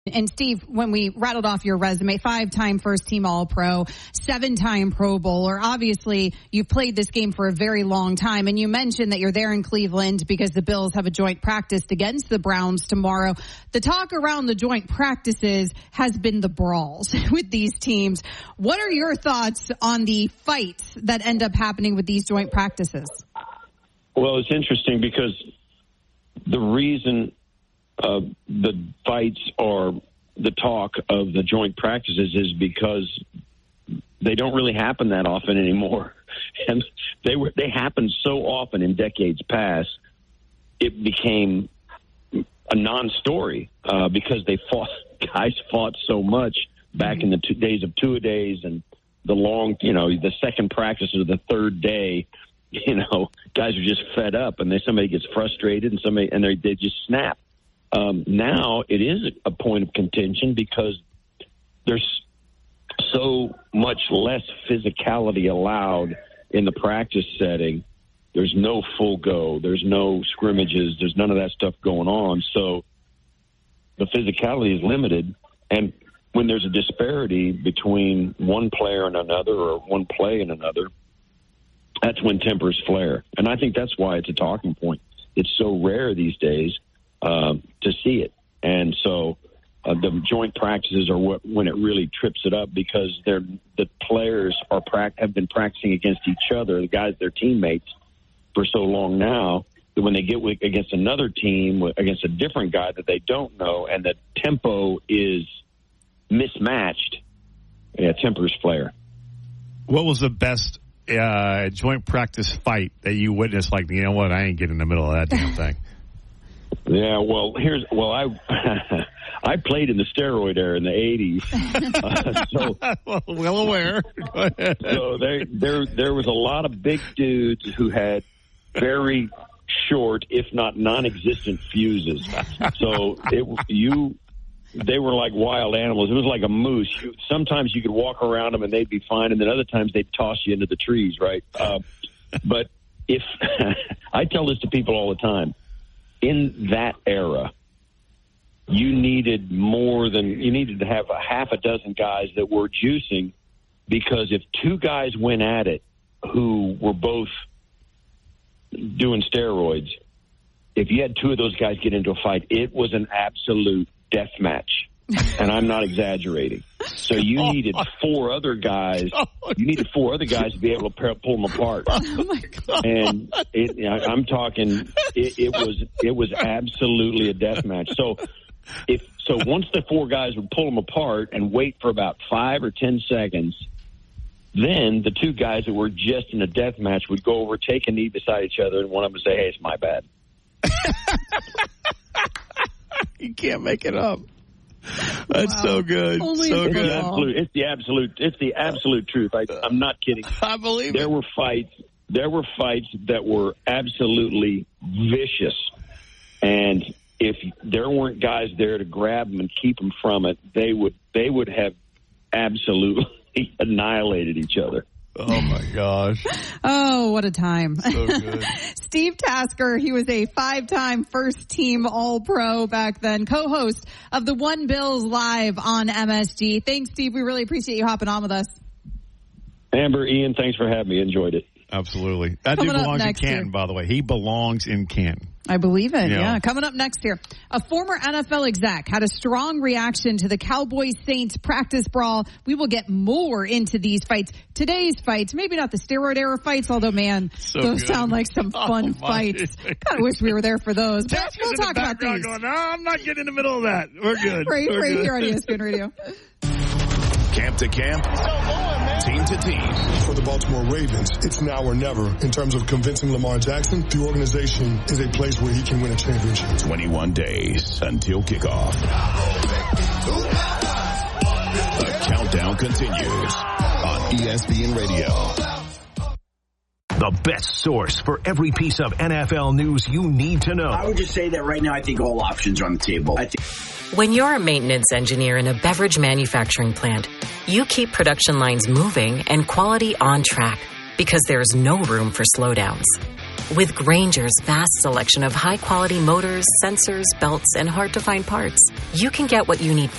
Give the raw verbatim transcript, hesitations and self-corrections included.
And Steve, when we rattled off your resume, five-time first-team All-Pro, seven-time Pro Bowler, obviously you've played this game for a very long time, and you mentioned that you're there in Cleveland because the Bills have a joint practice against the Browns tomorrow. The talk around the joint practices has been the brawls with these teams. What are your thoughts on the fights that end up happening with these joint practices? Well, it's interesting because the reason Uh, the fights or the talk of the joint practices is because they don't really happen that often anymore. And they were they happened so often in decades past, it became a non-story uh, because they fought, guys fought so much back in the two days of two-a-days and the long, you know, the second practice or the third day. You know, guys are just fed up, and then somebody gets frustrated, and somebody and they they just snap. Um, now it is a point of contention because there's so much less physicality allowed in the practice setting. There's no full go. There's no scrimmages. There's none of that stuff going on. So the physicality is limited. And when there's a disparity between one player and another or one play and another, that's when tempers flare. And I think that's why it's a talking point. It's so rare these days Uh, to see it. And so uh, the joint practices are what when it really trips it up because they're, the players are pra- have been practicing against each other, the guys, their teammates, for so long now that when they get with, against another team, against a different guy that they don't know, and the tempo is mismatched, yeah, tempers flare. What was the best uh, joint practice fight that you witnessed? Like, you know what, I ain't getting in the middle of that damn thing. Yeah, well, here's well, I I played in the steroid era in the eighties, uh, so well, well aware. Go ahead. So there there there was a lot of big dudes who had very short, if not non-existent, fuses. So it you they were like wild animals. It was like a moose. You, sometimes you could walk around them and they'd be fine, and then other times they'd toss you into the trees, right? Uh, but if I tell this to people all the time. In that era, you needed more than you needed to have a half a dozen guys that were juicing, because if two guys went at it who were both doing steroids, if you had two of those guys get into a fight, it was an absolute death match. And I'm not exaggerating. So you needed four other guys. You needed four other guys to be able to pull them apart. Oh my God. And it, I'm talking, it, it was it was absolutely a death match. So if so, once the four guys would pull them apart and wait for about five or ten seconds, then the two guys that were just in a death match would go over, take a knee beside each other, and one of them would say, "Hey, it's my bad." You can't make it up. That's wow. so good. Only so it's good. The absolute, it's the absolute. It's the absolute truth. I, I'm not kidding. I believe there it. were fights. There were fights that were absolutely vicious, and if there weren't guys there to grab them and keep them from it, they would they would have absolutely annihilated each other. Oh, my gosh. Oh, what a time. So good. Steve Tasker, he was a five-time first-team All-Pro back then, co-host of the One Bills Live on M S G. Thanks, Steve. We really appreciate you hopping on with us. Amber, Ian, thanks for having me. Enjoyed it. Absolutely. That Coming dude belongs in Canton, year. by the way. He belongs in Canton. I believe it, You know. yeah. Coming up next here, a former N F L exec had a strong reaction to the Cowboys-Saints practice brawl. We will get more into these fights. Today's fights, maybe not the steroid-era fights, although, man, So those good. sound like some fun Oh, fights. Kind of wish we were there for those. But Tasker's we'll in the talk about background these. going, no, I'm not getting in the middle of that. We're good. Right, We're right good. here on E S P N Radio. Camp to camp, team to team. For the Baltimore Ravens, it's now or never. In terms of convincing Lamar Jackson, the organization is a place where he can win a championship. twenty-one days until kickoff. The countdown continues on E S P N Radio. The best source for every piece of N F L news you need to know. I would just say that right now I think all options are on the table. I think- When you're a maintenance engineer in a beverage manufacturing plant, you keep production lines moving and quality on track because there's no room for slowdowns. With Grainger's vast selection of high-quality motors, sensors, belts, and hard-to-find parts, you can get what you need